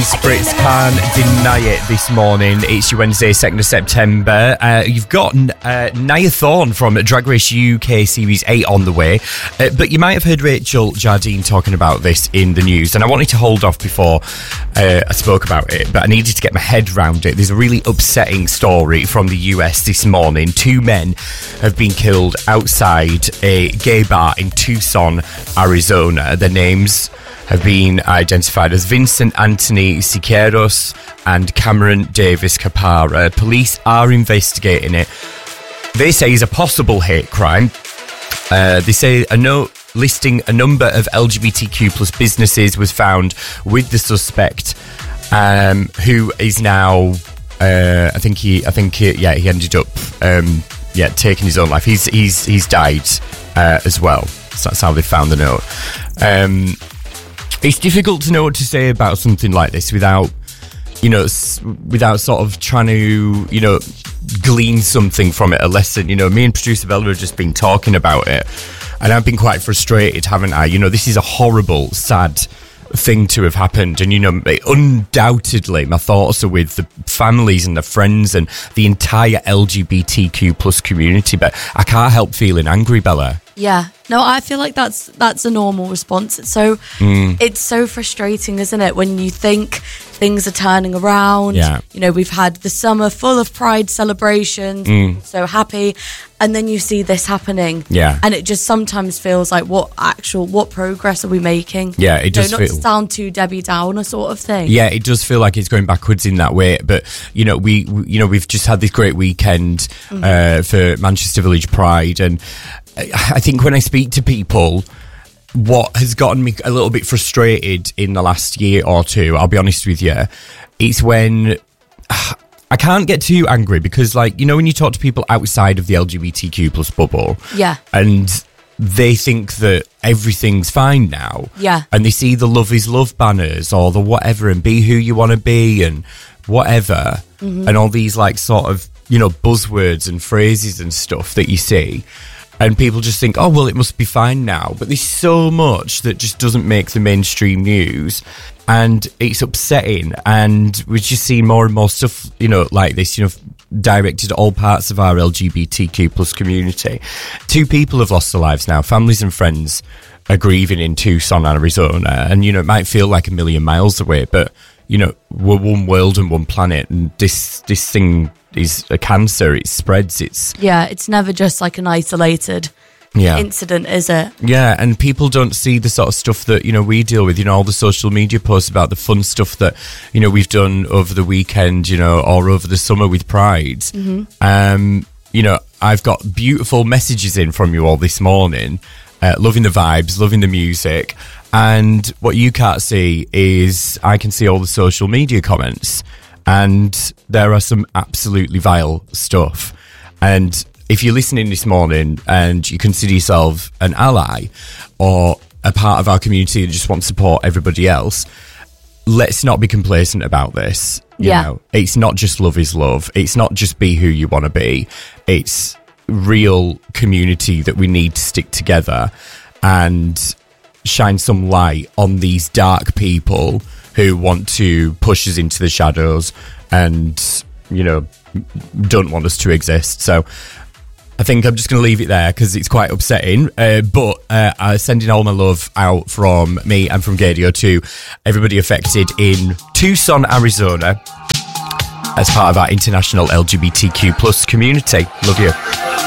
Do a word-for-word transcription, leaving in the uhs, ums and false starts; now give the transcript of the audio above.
Spritz can't deny it this morning. It's your Wednesday, second of September. Uh, you've got uh, Nia Thorne from Drag Race U K Series eight on the way. Uh, but you might have heard Rachel Jardine talking about this in the news. And I wanted to hold off before uh, I spoke about it, but I needed to get my head around it. There's a really upsetting story from the U S this morning. Two men have been killed outside a gay bar in Tucson, Arizona. Their names have been identified as Vincent Anthony Siqueiros and Cameron Davis Capara. Police are investigating it. They say it's a possible hate crime. Uh, they say a note listing a number of L G B T Q plus businesses was found with the suspect, um, who is now, uh, I think he, I think he, yeah, he ended up, um, yeah, taking his own life. He's he's he's died uh, as well. So that's how they found the note. Um, It's difficult to know what to say about something like this without, you know, without sort of trying to, you know, glean something from it, a lesson. You know, me and producer Bella have just been talking about it, and I've been quite frustrated, haven't I? You know, this is a horrible, sad thing to have happened, and, you know, undoubtedly my thoughts are with the families and the friends and the entire L G B T Q plus community, but I can't help feeling angry, Bella. Yeah, no, I feel like that's that's a normal response. It's so mm. it's so frustrating, isn't it, when you think things are turning around. Yeah. You know, we've had the summer full of Pride celebrations, mm. so happy, and then you see this happening. Yeah. And it just sometimes feels like, what actual what progress are we making? Yeah, it does you know, feel, not to sound too Debbie Downer sort of thing. Yeah, it does feel like it's going backwards in that way. But, you know, we, we you know, we've just had this great weekend mm-hmm. uh, for Manchester Village Pride, and I think when I speak to people, what has gotten me a little bit frustrated in the last year or two, I'll be honest with you, it's when I can't get too angry because, like, you know, when you talk to people outside of the L G B T Q plus bubble, yeah, and they think that everything's fine now, yeah, and they see the love is love banners or the whatever and be who you want to be and whatever, mm-hmm. and all these, like, sort of, you know, buzzwords and phrases and stuff that you see. And people just think, oh, well, it must be fine now. But there's so much that just doesn't make the mainstream news. And it's upsetting. And we just see more and more stuff, you know, like this, you know, directed at all parts of our L G B T Q plus community. Two people have lost their lives now. Families and friends are grieving in Tucson, Arizona. And, you know, it might feel like a million miles away. But, you know, we're one world and one planet. And this this thing is a cancer. It spreads. It's yeah. It's never just like an isolated yeah. incident, is it? Yeah, and people don't see the sort of stuff that, you know, we deal with. You know, all the social media posts about the fun stuff that, you know, we've done over the weekend, you know, or over the summer with Pride. Mm-hmm. Um, you know, I've got beautiful messages in from you all this morning, uh, loving the vibes, loving the music. And what you can't see is I can see all the social media comments. And there are some absolutely vile stuff. And if you're listening this morning and you consider yourself an ally or a part of our community and just want to support everybody else, let's not be complacent about this. You yeah. know, it's not just love is love. It's not just be who you want to be. It's real community that we need to stick together and shine some light on these dark people who want to push us into the shadows and, you know, don't want us to exist. So I think I'm just going to leave it there because it's quite upsetting. Uh, but uh, I'm sending all my love out from me and from Gadio to everybody affected in Tucson, Arizona, as part of our international L G B T Q plus community. Love you.